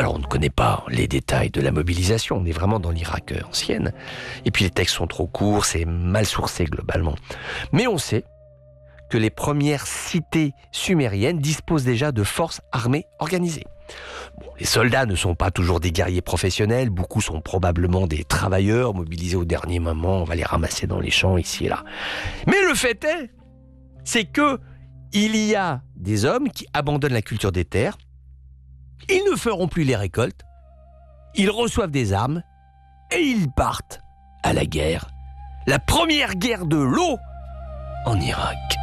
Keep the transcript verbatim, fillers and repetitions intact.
Alors on ne connaît pas les détails de la mobilisation, on est vraiment dans l'Irak ancienne. Et puis les textes sont trop courts, c'est mal sourcé globalement. Mais on sait que les premières cités sumériennes disposent déjà de forces armées organisées. Bon, les soldats ne sont pas toujours des guerriers professionnels, beaucoup sont probablement des travailleurs mobilisés au dernier moment, on va les ramasser dans les champs ici et là. Mais le fait est, c'est que il y a des hommes qui abandonnent la culture des terres, ils ne feront plus les récoltes, ils reçoivent des armes et ils partent à la guerre. La première guerre de l'eau en Irak.